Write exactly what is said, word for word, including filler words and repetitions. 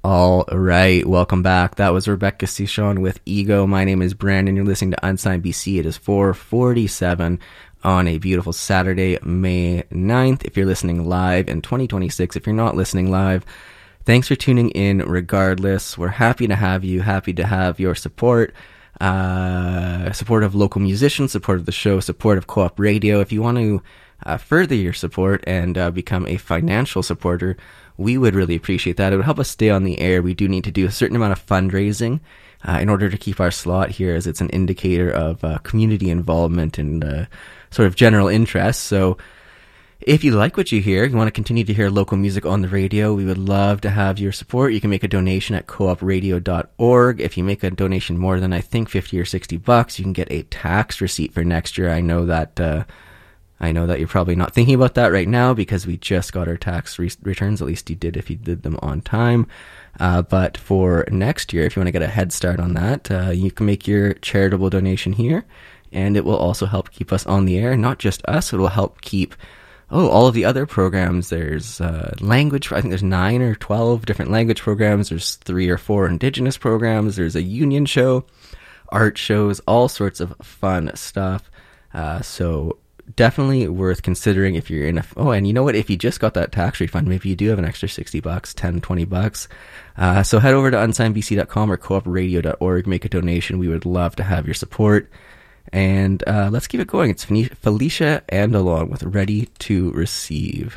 All right, welcome back. That was Rebecca Cichon with Ego. My name is Brandon. You're listening to Unsigned B C. It is four forty-seven on a beautiful Saturday, May ninth. If you're listening live in twenty twenty-six, if you're not listening live, thanks for tuning in regardless. We're happy to have you, happy to have your support, uh, support of local musicians, support of the show, support of Co-op Radio. If you want to uh, further your support and uh, become a financial supporter, we would really appreciate that. It would help us stay on the air. We do need to do a certain amount of fundraising uh, in order to keep our slot here, as it's an indicator of uh, community involvement and uh, sort of general interest. So if you like what you hear, you want to continue to hear local music on the radio, we would love to have your support. You can make a donation at co op radio dot org. If you make a donation more than, I think, fifty or sixty bucks, you can get a tax receipt for next year. I know that uh, I know that you're probably not thinking about that right now because we just got our tax re- returns. At least you did if you did them on time. Uh, but for next year, if you want to get a head start on that, uh, you can make your charitable donation here, and it will also help keep us on the air. Not just us, it will help keep oh, all of the other programs. There's uh, language, I think there's nine or twelve different language programs. There's three or four Indigenous programs. There's a union show, art shows, all sorts of fun stuff. Uh, so definitely worth considering if you're in a, oh, and you know what, if you just got that tax refund, maybe you do have an extra sixty bucks, ten, twenty bucks. Uh, so head over to unsigned b c dot com or co op radio dot org, make a donation. We would love to have your support. And uh, let's keep it going. It's Felicia and along with Ready to Receive.